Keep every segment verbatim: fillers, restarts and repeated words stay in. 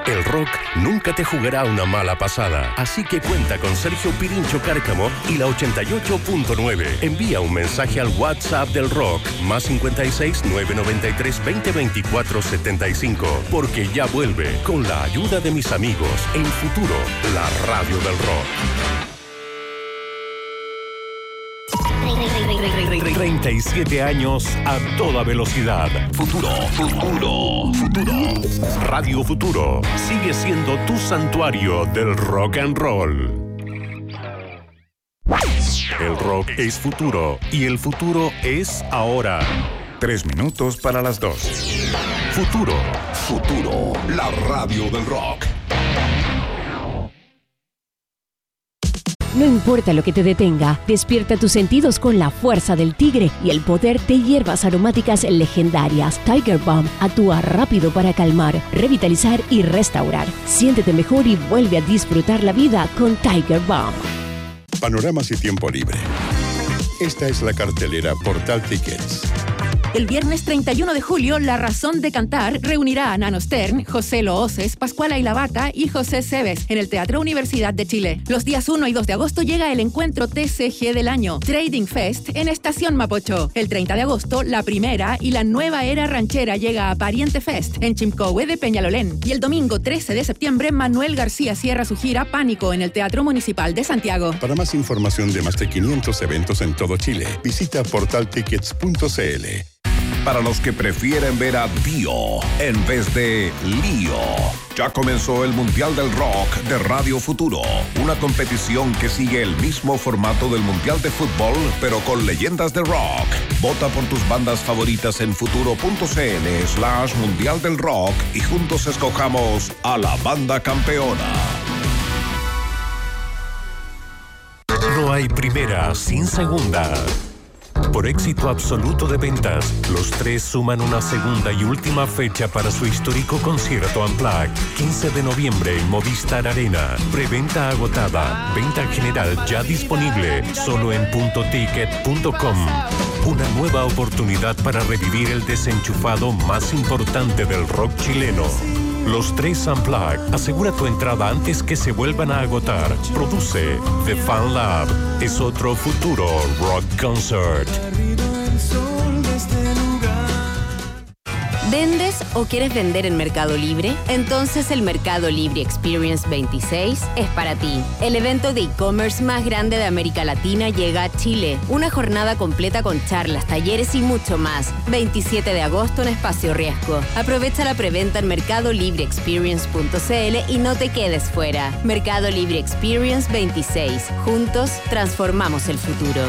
El rock nunca te jugará una mala pasada, así que cuenta con Sergio Pirincho Cárcamo y la ochenta y ocho punto nueve. Envía un mensaje al WhatsApp del rock, más cincuenta y seis, nueve noventa y tres, veinte, veinticuatro, setenta y cinco, porque ya vuelve, con la ayuda de mis amigos, en Futuro, la radio del rock. treinta y siete años a toda velocidad. Futuro, futuro, futuro. Radio Futuro sigue siendo tu santuario del rock and roll. El rock es futuro y el futuro es ahora. Tres minutos para las dos. Futuro, futuro, la radio del rock. No importa lo que te detenga, despierta tus sentidos con la fuerza del tigre y el poder de hierbas aromáticas legendarias. Tiger Balm actúa rápido para calmar, revitalizar y restaurar. Siéntete mejor y vuelve a disfrutar la vida con Tiger Balm. Panoramas y tiempo libre. Esta es la cartelera Portal Tickets. El viernes treinta y uno de julio, La Razón de Cantar reunirá a Nano Stern, José Looses, Pascuala y la Vaca y José Cebes en el Teatro Universidad de Chile. Los días uno y dos de agosto llega el encuentro T C G del año, Trading Fest, en Estación Mapocho. El treinta de agosto, La Primera y la Nueva Era Ranchera llega a Pariente Fest, en Chimcohue de Peñalolén. Y el domingo trece de septiembre, Manuel García cierra su gira Pánico en el Teatro Municipal de Santiago. Para más información de más de quinientos eventos en todo Chile, visita portal tickets punto c l. Para los que prefieren ver a Dio en vez de Lío, ya comenzó el Mundial del Rock de Radio Futuro, una competición que sigue el mismo formato del Mundial de Fútbol, pero con leyendas de rock. Vota por tus bandas favoritas en futuro.cl slash Mundial del Rock y juntos escojamos a la banda campeona. No hay primera sin segunda. Por éxito absoluto de ventas, los tres suman una segunda y última fecha para su histórico concierto Unplugged, quince de noviembre en Movistar Arena. Preventa agotada, venta general ya disponible, solo en punto ticket punto com. Una nueva oportunidad para revivir el desenchufado más importante del rock chileno. Los tres Unplugged. Asegura tu entrada antes que se vuelvan a agotar. Produce The Fan Lab. Es otro futuro rock concert. ¿Vendes o quieres vender en Mercado Libre? Entonces el Mercado Libre Experience veintiséis es para ti. El evento de e-commerce más grande de América Latina llega a Chile. Una jornada completa con charlas, talleres y mucho más. veintisiete de agosto en Espacio Riesgo. Aprovecha la preventa en mercado libre experience punto c l y no te quedes fuera. Mercado Libre Experience veintiséis. Juntos transformamos el futuro.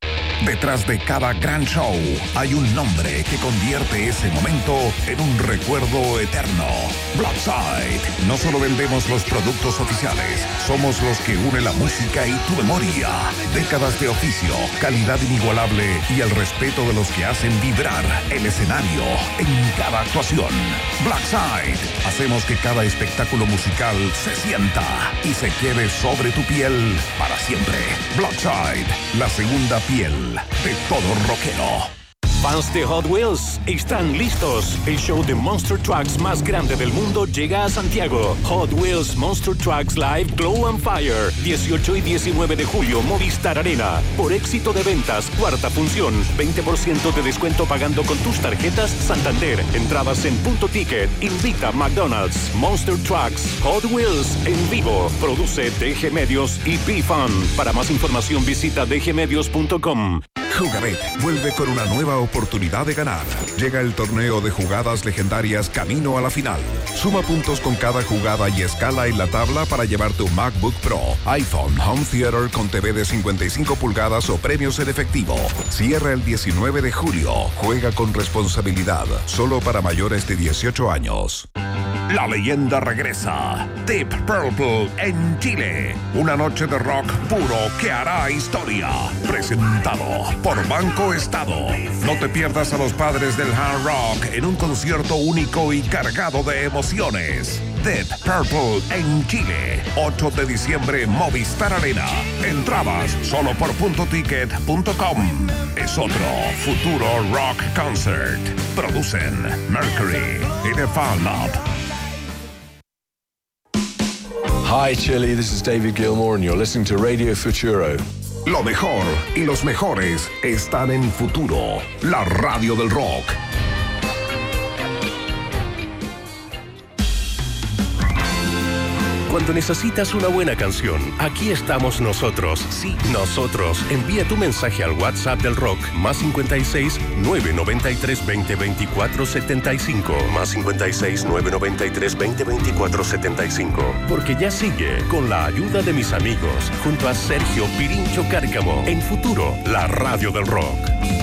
Detrás de cada gran show hay un nombre que convierte ese momento en un recuerdo eterno. Blackside. No solo vendemos los productos oficiales, somos los que unen la música y tu memoria. Décadas de oficio, calidad inigualable y el respeto de los que hacen vibrar el escenario en cada actuación. Blackside. Hacemos que cada espectáculo musical se sienta y se quede sobre tu piel para siempre. Blackside, la segunda piel de todo rockero. Fans de Hot Wheels están listos. El show de Monster Trucks más grande del mundo llega a Santiago. Hot Wheels Monster Trucks Live Glow and Fire. dieciocho y diecinueve de julio, Movistar Arena. Por éxito de ventas, cuarta función. veinte por ciento de descuento pagando con tus tarjetas Santander. Entradas en Punto Ticket. Invita a McDonald's. Monster Trucks Hot Wheels en vivo. Produce D G Medios y P-Fun. Para más información visita d g medios punto com. Jugabet vuelve con una nueva oportunidad de ganar. Llega el torneo de jugadas legendarias camino a la final. Suma puntos con cada jugada y escala en la tabla para llevarte un MacBook Pro, iPhone, Home Theater con T V de cincuenta y cinco pulgadas o premios en efectivo. Cierra el diecinueve de julio. Juega con responsabilidad. Solo para mayores de dieciocho años. La leyenda regresa. Deep Purple en Chile. Una noche de rock puro que hará historia. Presentado por Banco Estado. No te pierdas a los padres del hard rock en un concierto único y cargado de emociones. Deep Purple en Chile. ocho de diciembre, Movistar Arena. Entradas solo por punto ticket punto com. Es otro futuro rock concert. Producen Mercury y The Fan Lab. Hi Chile, this is David Gilmour and you're listening to Radio Futuro. Lo mejor y los mejores están en Futuro, la radio del rock. Cuando necesitas una buena canción, aquí estamos nosotros. Sí, nosotros. Envía tu mensaje al WhatsApp del rock, más cincuenta y seis, nueve noventa y tres, veinte, veinticuatro, setenta y cinco. Más cincuenta y seis, nueve noventa y tres, veinte, veinticuatro, setenta y cinco. Porque ya sigue, con la ayuda de mis amigos, junto a Sergio Pirincho Cárcamo, en Futuro, la radio del rock.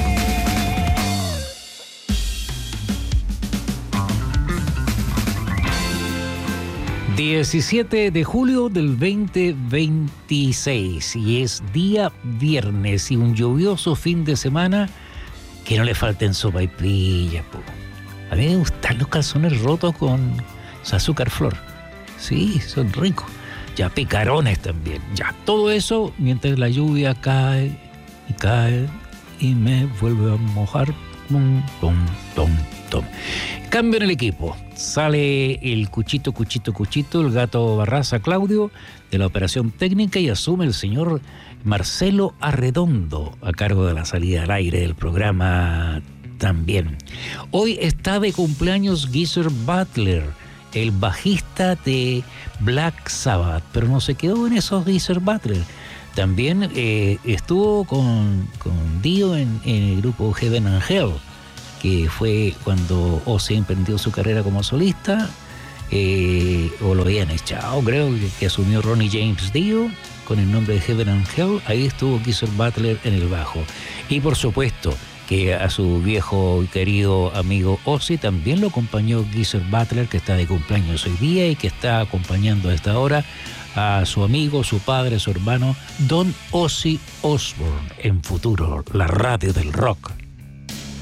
diecisiete de julio del veinte veintiséis y es día viernes y un lluvioso fin de semana que no le falten sopaipillas, po. A mí me gustan los calzones rotos con azúcar flor. Sí, son ricos. Ya picarones también. Ya todo eso mientras la lluvia cae y cae y me vuelve a mojar. Tom, tom, tom, tom. Cambio en el equipo. Sale el Cuchito, Cuchito, Cuchito, el Gato Barraza Claudio de la operación técnica y asume el señor Marcelo Arredondo a cargo de la salida al aire del programa también. Hoy está de cumpleaños Geezer Butler, el bajista de Black Sabbath, pero no se quedó en esos Geezer Butler. También eh, estuvo con, con Dio en, en el grupo Heaven and Hell, que fue cuando Ozzy emprendió su carrera como solista, eh, o lo habían echado, creo que, que asumió Ronnie James Dio con el nombre de Heaven and Hell. Ahí estuvo Geezer Butler en el bajo. Y por supuesto que a su viejo y querido amigo Ozzy también lo acompañó Geezer Butler, que está de cumpleaños hoy día y que está acompañando a esta hora a su amigo, su padre, su hermano, Don Ozzy Osbourne, en Futuro, la radio del rock.